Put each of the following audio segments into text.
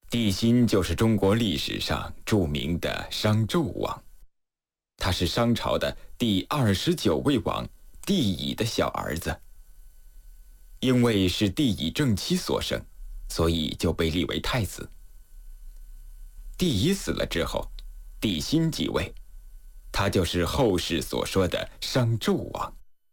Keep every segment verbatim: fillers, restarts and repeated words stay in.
帝辛就是中国历史上著名的商纣王，他是商朝的第二十九位王帝乙的小儿子。因为是帝乙正妻所生，所以就被立为太子。帝乙死了之后，帝辛继位，他就是后世所说的商纣王。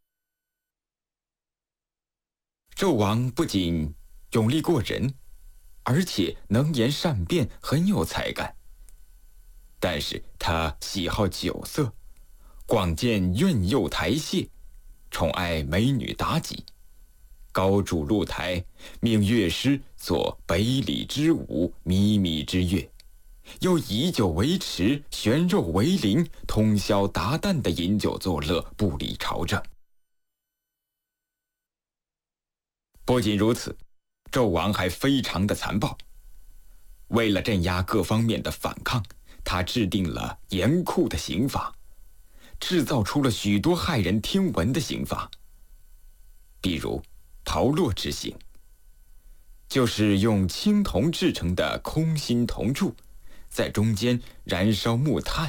纣王不仅勇力过人，而且能言善辩，很有才干。但是他喜好酒色，广建苑囿台榭，宠爱美女妲己，高筑露台，命乐师作北里之舞，靡靡之乐，又以酒为池，悬肉为鳞，通宵达旦地饮酒作乐，不理朝政。不仅如此，纣王还非常的残暴。为了镇压各方面的反抗，他制定了严酷的刑罚，制造出了许多骇人听闻的刑罚。比如炮烙之刑，就是用青铜制成的空心铜柱，在中间燃烧木炭，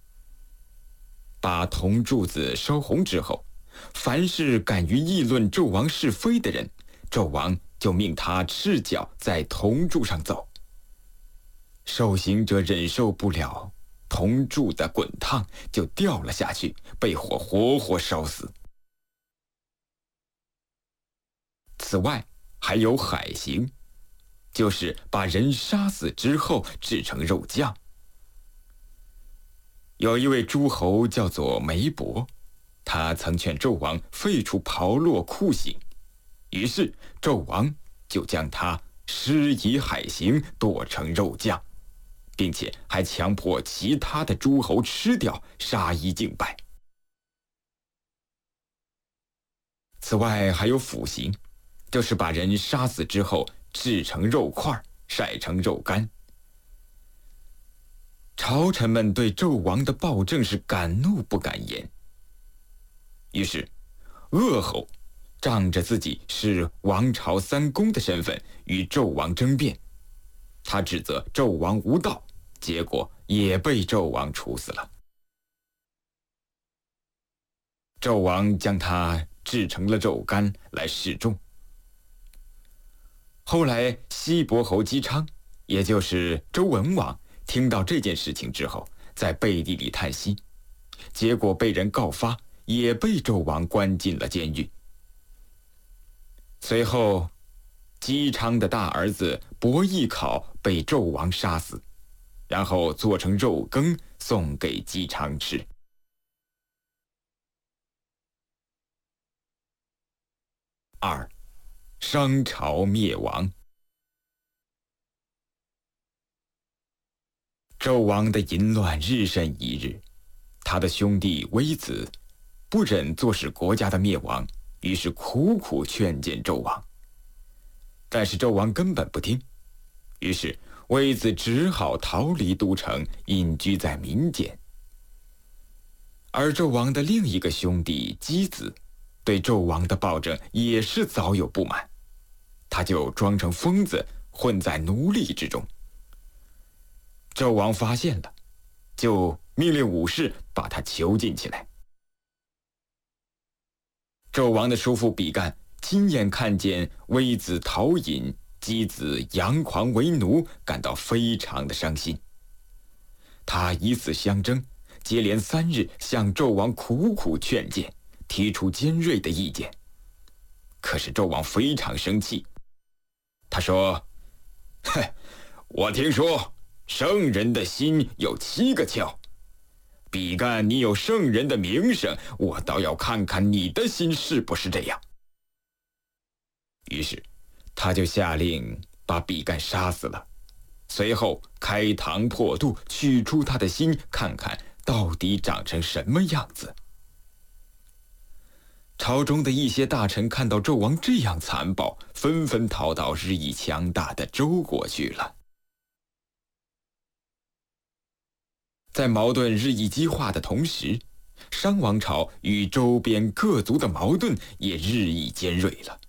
把铜柱子烧红之后，凡是敢于议论纣王是非的人，纣王就命他赤脚在铜柱上走。受刑者忍受不了铜柱的滚烫，就掉了下去，被火活活烧死。此外还有海刑，就是把人杀死之后制成肉酱。有一位诸侯叫做梅伯，他曾劝纣王废除炮烙酷刑，于是纣王就将他施以海刑，剁成肉酱，并且还强迫其他的诸侯吃掉，杀一儆百。此外还有腐刑，就是把人杀死之后制成肉块，晒成肉干。朝臣们对纣王的暴政是敢怒不敢言，于是鄂侯仗着自己是王朝三公的身份与纣王争辩，他指责纣王无道，结果也被纣王处死了。纣王将他制成了肉干来示众。后来西伯侯姬昌，也就是周文王，听到这件事情之后，在背地里叹息，结果被人告发，也被纣王关进了监狱。随后姬昌的大儿子伯邑考被纣王杀死，然后做成肉羹送给姬昌吃。二，商朝灭亡。纣王的淫乱日甚一日，他的兄弟微子不忍坐视国家的灭亡，于是苦苦劝谏纣王。但是纣王根本不听，于是微子只好逃离都城，隐居在民间。而纣王的另一个兄弟箕子对纣王的暴政也是早有不满，他就装成疯子，混在奴隶之中。纣王发现了，就命令武士把他囚禁起来。纣王的叔父比干亲眼看见微子逃隐，箕子佯狂为奴，感到非常的伤心。他以死相争，接连三日向纣王苦苦劝谏，提出尖锐的意见。可是纣王非常生气，他说：哼，我听说圣人的心有七个窍，比干你有圣人的名声，我倒要看看你的心是不是这样。于是他就下令把比干杀死了，随后开膛破肚，取出他的心，看看到底长成什么样子。朝中的一些大臣看到纣王这样残暴，纷纷逃到日益强大的周国去了。在矛盾日益激化的同时，商王朝与周边各族的矛盾也日益尖锐了。